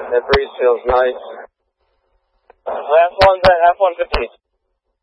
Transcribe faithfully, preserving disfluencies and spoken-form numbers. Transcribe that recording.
That breeze feels nice. Last one's at F one fifteen.